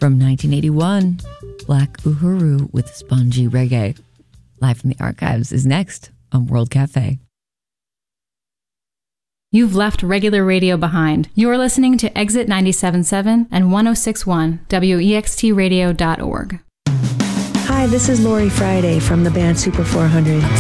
From 1981, Black Uhuru with Spongy Reggae. Live from the archives is next on World Cafe. You've left regular radio behind. You're listening to Exit 97.7 and 106.1 WEXTradio.org. Hi, this is Lori Friday from the band Super 400.